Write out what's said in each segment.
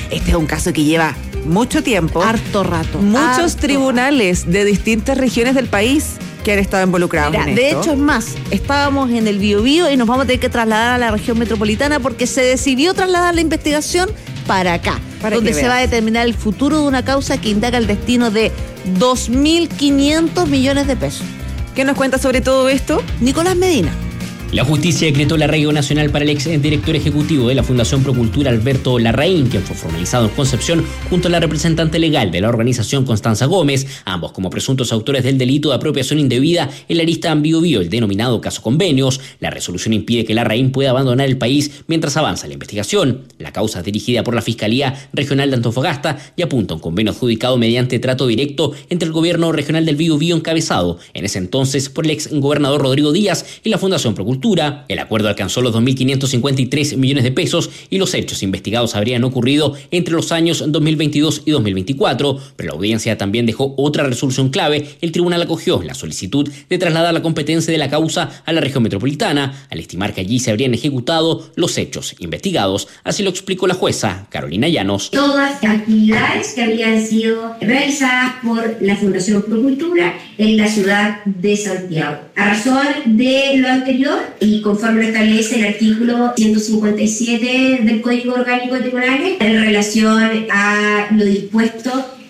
Este es un caso que lleva mucho tiempo. Harto rato. Muchos tribunales de distintas regiones del país que han estado involucrados en esto. De hecho, es más, estábamos en el Biobío y nos vamos a tener que trasladar a la región metropolitana porque se decidió trasladar la investigación para acá, donde se va a determinar el futuro de una causa que indaga el destino de 2.500 millones de pesos. ¿Qué nos cuenta sobre todo esto? Nicolás Medina. La justicia decretó el arraigo nacional para el ex director ejecutivo de la Fundación Procultura, Alberto Larraín, quien fue formalizado en Concepción junto a la representante legal de la organización, Constanza Gómez, ambos como presuntos autores del delito de apropiación indebida en la lista Biobío, el denominado caso Convenios. La resolución impide que Larraín pueda abandonar el país mientras avanza la investigación. La causa es dirigida por la Fiscalía Regional de Antofagasta y apunta a un convenio adjudicado mediante trato directo entre el gobierno regional del Biobío, encabezado en ese entonces por el ex gobernador Rodrigo Díaz, y la Fundación Procultura. El acuerdo alcanzó los 2.553 millones de pesos y los hechos investigados habrían ocurrido entre los años 2022 y 2024, pero la audiencia también dejó otra resolución clave. El tribunal acogió la solicitud de trasladar la competencia de la causa a la región metropolitana, al estimar que allí se habrían ejecutado los hechos investigados. Así lo explicó la jueza Carolina Llanos. Todas las actividades que habían sido realizadas por la Fundación Procultura en la ciudad de Santiago. A razón de lo anterior, y conforme lo establece el artículo 157 del Código Orgánico de Tribunales, en relación a lo dispuesto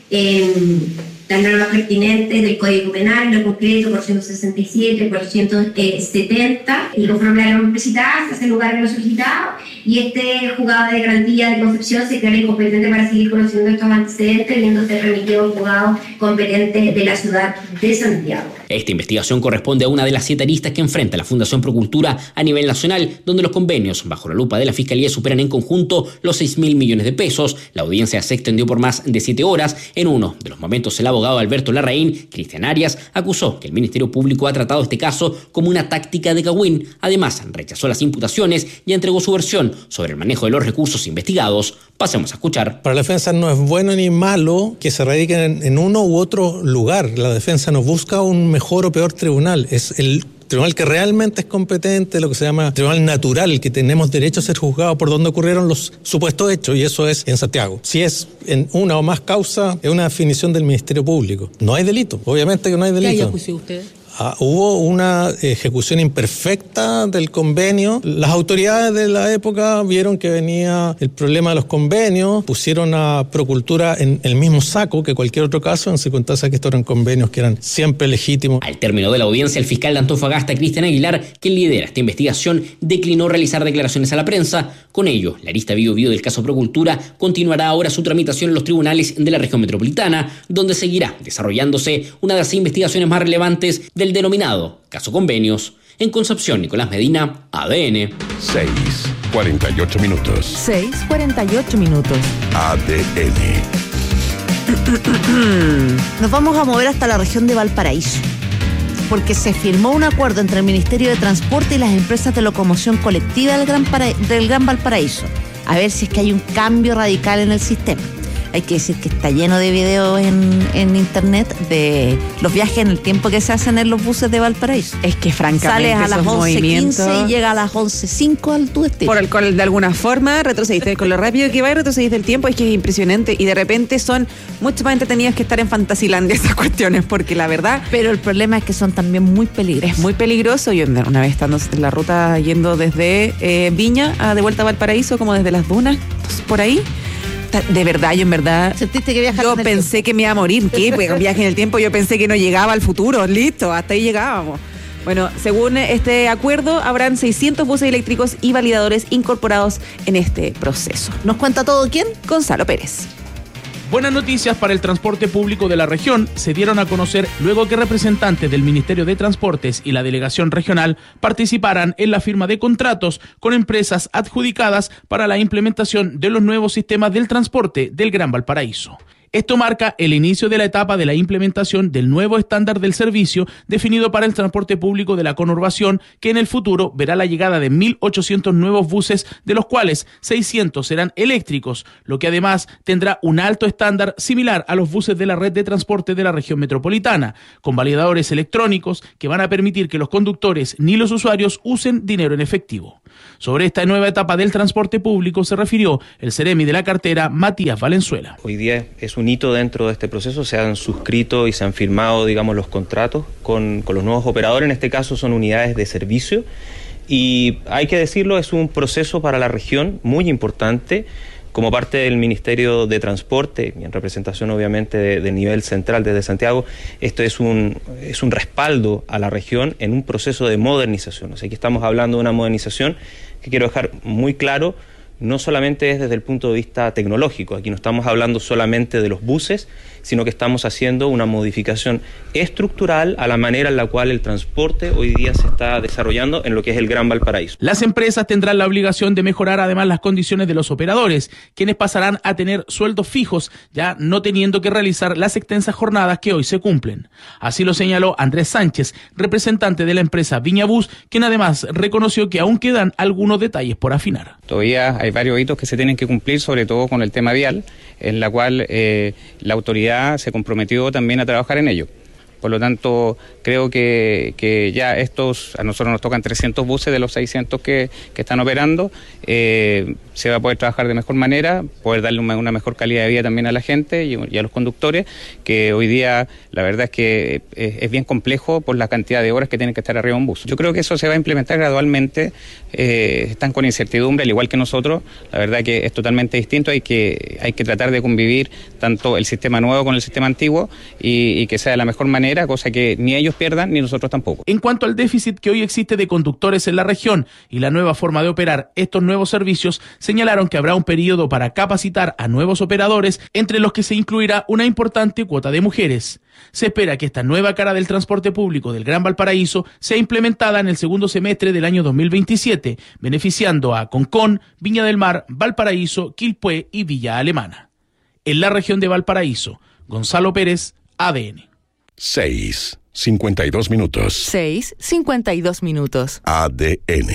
en las normas pertinentes del Código Penal, en lo concreto por 167, por 170, y conforme a la norma precitada, se hace lugar a lo solicitado, y este juzgado de garantía de Concepción se declara incompetente para seguir conociendo estos antecedentes, viéndose remitido a un juzgado competente de la ciudad de Santiago. Esta investigación corresponde a una de las 7 aristas que enfrenta la Fundación Procultura a nivel nacional, donde los convenios bajo la lupa de la Fiscalía superan en conjunto los 6.000 millones de pesos. La audiencia se extendió por más de 7 horas. En uno de los momentos, el abogado Alberto Larraín, Cristian Arias, acusó que el Ministerio Público ha tratado este caso como una táctica de cagüín. Además, rechazó las imputaciones y entregó su versión sobre el manejo de los recursos investigados. Pasemos a escuchar. Para la defensa no es bueno ni malo que se radiquen en uno u otro lugar. La defensa no busca un mejor o peor tribunal. Es el tribunal que realmente es competente, lo que se llama tribunal natural, que tenemos derecho a ser juzgados por donde ocurrieron los supuestos hechos, y eso es en Santiago. Si es en una o más causas, es una definición del Ministerio Público. No hay delito, obviamente que no hay delito. ¿Qué acusó usted? Hubo una ejecución imperfecta del convenio. Las autoridades de la época vieron que venía el problema de los convenios, pusieron a Procultura en el mismo saco que cualquier otro caso, en circunstancias que estos eran convenios que eran siempre legítimos. Al término de la audiencia, el fiscal de Antofagasta, Cristian Aguilar, quien lidera esta investigación, declinó realizar declaraciones a la prensa. Con ello, la arista Biobío del caso Procultura continuará ahora su tramitación en los tribunales de la región metropolitana, donde seguirá desarrollándose una de las investigaciones más relevantes del denominado caso Convenios. En Concepción, Nicolás Medina, ADN. 6:48 minutos. 6:48 minutos. ADN. Nos vamos a mover hasta la región de Valparaíso, porque se firmó un acuerdo entre el Ministerio de Transporte y las empresas de locomoción colectiva del Gran Valparaíso. A ver si es que hay un cambio radical en el sistema. Hay que decir que está lleno de videos en internet de los viajes en el tiempo que se hacen en los buses de Valparaíso. Es que francamente sales a las 11:15 y llega a las 11:05 al tu destino. Por el cual de alguna forma retrocediste. Con lo rápido que va y retrocediste el tiempo, es que es impresionante. Y de repente son mucho más entretenidas que estar en Fantasilandia esas cuestiones, porque la verdad... Pero el problema es que son también muy peligrosos. Es muy peligroso. Yo una vez estando en la ruta yendo desde Viña de vuelta a Valparaíso, como desde las dunas, por ahí... De verdad, yo en verdad... ¿Sentiste que viajaste? Yo pensé que me iba a morir. ¿Qué? Pues, viaje en el tiempo, yo pensé que no llegaba al futuro. Listo, hasta ahí llegábamos. Bueno, según este acuerdo, habrán 600 buses eléctricos y validadores incorporados en este proceso. ¿Nos cuenta todo quién? Gonzalo Pérez. Buenas noticias para el transporte público de la región se dieron a conocer luego que representantes del Ministerio de Transportes y la Delegación Regional participaran en la firma de contratos con empresas adjudicadas para la implementación de los nuevos sistemas del transporte del Gran Valparaíso. Esto marca el inicio de la etapa de la implementación del nuevo estándar del servicio definido para el transporte público de la conurbación, que en el futuro verá la llegada de 1.800 nuevos buses, de los cuales 600 serán eléctricos, lo que además tendrá un alto estándar similar a los buses de la red de transporte de la región metropolitana, con validadores electrónicos que van a permitir que los conductores ni los usuarios usen dinero en efectivo. Sobre esta nueva etapa del transporte público se refirió el Ceremi de la cartera, Matías Valenzuela. Hoy día es un hito dentro de este proceso, se han suscrito y se han firmado, digamos, los contratos con los nuevos operadores, en este caso son unidades de servicio, y hay que decirlo, es un proceso para la región muy importante. Como parte del Ministerio de Transporte, y en representación obviamente del nivel central desde Santiago, esto es un respaldo a la región en un proceso de modernización. O sea, aquí estamos hablando de una modernización que quiero dejar muy claro, no solamente es desde el punto de vista tecnológico, aquí no estamos hablando solamente de los buses, sino que estamos haciendo una modificación estructural a la manera en la cual el transporte hoy día se está desarrollando en lo que es el Gran Valparaíso. Las empresas tendrán la obligación de mejorar además las condiciones de los operadores, quienes pasarán a tener sueldos fijos, ya no teniendo que realizar las extensas jornadas que hoy se cumplen. Así lo señaló Andrés Sánchez, representante de la empresa Viñabus, quien además reconoció que aún quedan algunos detalles por afinar. Todavía hay varios hitos que se tienen que cumplir, sobre todo con el tema vial, en la cual la autoridad se comprometió también a trabajar en ello. Por lo tanto, creo que ya a nosotros nos tocan 300 buses de los 600 que están operando. Se va a poder trabajar de mejor manera, poder darle una mejor calidad de vida también a la gente y a los conductores, que hoy día la verdad es que es bien complejo por la cantidad de horas que tienen que estar arriba de un bus. Yo creo que eso se va a implementar gradualmente, están con incertidumbre, al igual que nosotros. La verdad que es totalmente distinto, hay que tratar de convivir tanto el sistema nuevo con el sistema antiguo y que sea de la mejor manera, cosa que ni ellos pierdan ni nosotros tampoco. En cuanto al déficit que hoy existe de conductores en la región y la nueva forma de operar estos nuevos servicios, señalaron que habrá un periodo para capacitar a nuevos operadores, entre los que se incluirá una importante cuota de mujeres. Se espera que esta nueva cara del transporte público del Gran Valparaíso sea implementada en el segundo semestre del año 2027, beneficiando a Concón, Viña del Mar, Valparaíso, Quilpué y Villa Alemana. En la región de Valparaíso, Gonzalo Pérez, ADN. 6:52 minutos. 6:52 minutos. ADN.